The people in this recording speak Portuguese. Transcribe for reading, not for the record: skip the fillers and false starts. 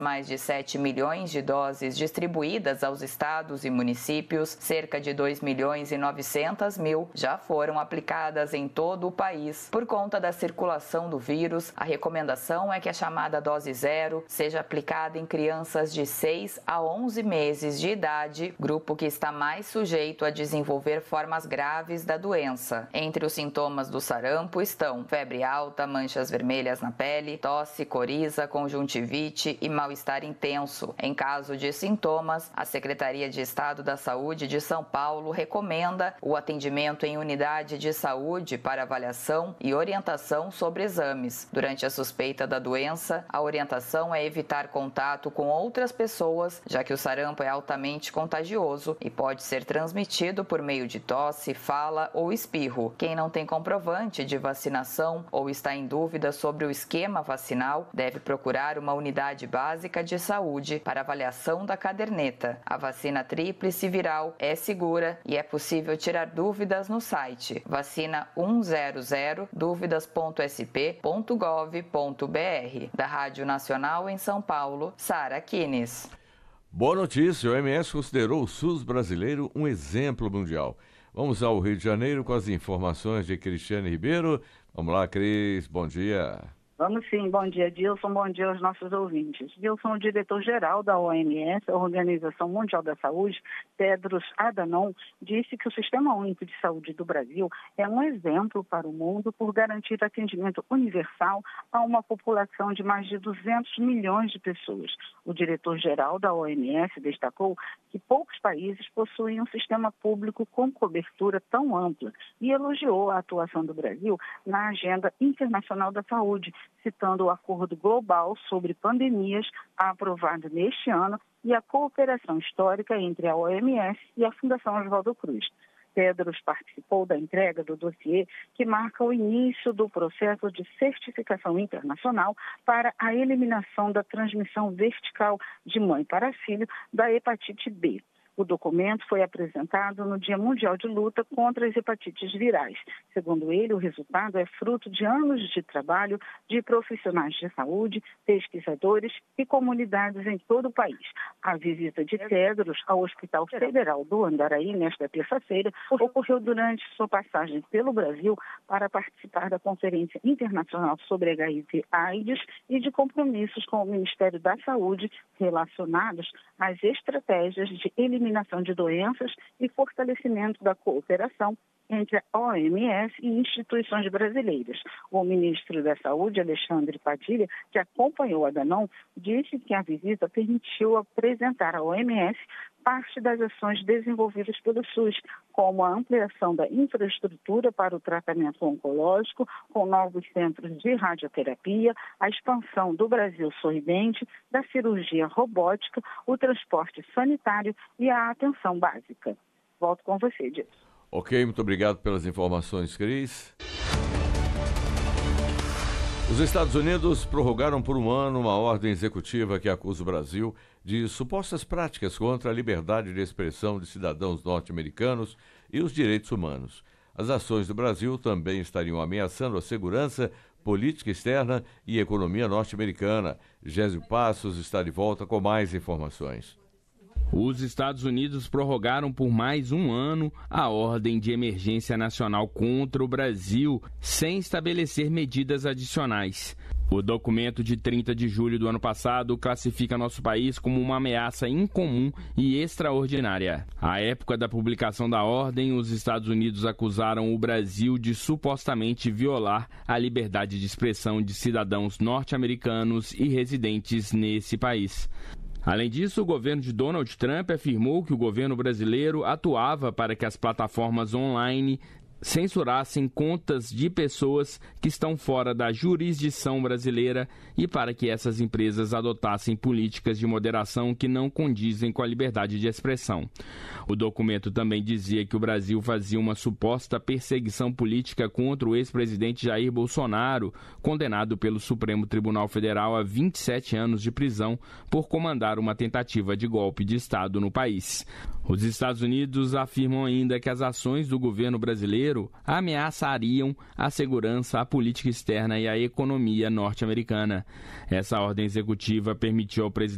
Mais de 7 milhões de doses distribuídas aos estados e municípios, cerca de 2 milhões e 900 mil já foram aplicadas em todo o país. Por conta da circulação do vírus, a recomendação é que a chamada dose zero seja aplicada em crianças de 6 a 11 meses de idade, grupo que está mais sujeito a desenvolver formas graves da doença. Entre os sintomas do sarampo estão febre alta, manchas vermelhas na pele, tosse, coriza, conjuntivite e mal-estar intenso. Em caso de sintomas, a Secretaria de Estado da Saúde de São Paulo recomenda o atendimento em unidade de saúde para avaliação e orientação sobre exames. Durante a suspeita da doença, a orientação é evitar contato com outras pessoas, já que o sarampo é altamente contagioso e pode ser transmitido por meio de tosse, fala ou espirro. Quem não tem comprovante de vacinação ou está em dúvida sobre o esquema vacinal deve procurar uma unidade básica de saúde para avaliação da caderneta. A vacina tríplice viral é segura e é possível tirar dúvidas no site vacina100dúvidas.sp.gov.br. Da Rádio Nacional em São Paulo, Sara Kines. Boa notícia, o OMS considerou o SUS brasileiro um exemplo mundial. Vamos ao Rio de Janeiro com as informações de Cristiane Ribeiro. Vamos lá, Cris, bom dia. Vamos sim, bom dia, Dilson, bom dia aos nossos ouvintes. Dilson, o diretor-geral da OMS, a Organização Mundial da Saúde, Tedros Adhanom, disse que o Sistema Único de Saúde do Brasil é um exemplo para o mundo por garantir atendimento universal a uma população de mais de 200 milhões de pessoas. O diretor-geral da OMS destacou que poucos países possuem um sistema público com cobertura tão ampla e elogiou a atuação do Brasil na Agenda Internacional da Saúde, citando o Acordo Global sobre Pandemias, aprovado neste ano, e a cooperação histórica entre a OMS e a Fundação Oswaldo Cruz. Tedros participou da entrega do dossiê que marca o início do processo de certificação internacional para a eliminação da transmissão vertical de mãe para filho da hepatite B. O documento foi apresentado no Dia Mundial de Luta contra as Hepatites Virais. Segundo ele, o resultado é fruto de anos de trabalho de profissionais de saúde, pesquisadores e comunidades em todo o país. A visita de Tedros ao Hospital Federal do Andaraí, nesta terça-feira, ocorreu durante sua passagem pelo Brasil para participar da Conferência Internacional sobre HIV/AIDS e de compromissos com o Ministério da Saúde relacionados às estratégias de eliminação de doenças e fortalecimento da cooperação entre a OMS e instituições brasileiras. O ministro da Saúde, Alexandre Padilha, que acompanhou Adhanom, disse que a visita permitiu apresentar à OMS parte das ações desenvolvidas pelo SUS, como a ampliação da infraestrutura para o tratamento oncológico, com novos centros de radioterapia, a expansão do Brasil Sorridente, da cirurgia robótica, o transporte sanitário e a atenção básica. Volto com você, Dilson. Ok, muito obrigado pelas informações, Cris. Os Estados Unidos prorrogaram por um ano uma ordem executiva que acusa o Brasil de supostas práticas contra a liberdade de expressão de cidadãos norte-americanos e os direitos humanos. As ações do Brasil também estariam ameaçando a segurança, política externa e economia norte-americana. Gésio Passos está de volta com mais informações. Os Estados Unidos prorrogaram por mais um ano a ordem de emergência nacional contra o Brasil, sem estabelecer medidas adicionais. O documento de 30 de julho do ano passado classifica nosso país como uma ameaça incomum e extraordinária. À época da publicação da ordem, os Estados Unidos acusaram o Brasil de supostamente violar a liberdade de expressão de cidadãos norte-americanos e residentes nesse país. Além disso, o governo de Donald Trump afirmou que o governo brasileiro atuava para que as plataformas online censurassem contas de pessoas que estão fora da jurisdição brasileira e para que essas empresas adotassem políticas de moderação que não condizem com a liberdade de expressão. O documento também dizia que o Brasil fazia uma suposta perseguição política contra o ex-presidente Jair Bolsonaro, condenado pelo Supremo Tribunal Federal a 27 anos de prisão por comandar uma tentativa de golpe de Estado no país. Os Estados Unidos afirmam ainda que as ações do governo brasileiro ameaçariam a segurança, a política externa e a economia norte-americana. Essa ordem executiva permitiu ao presidente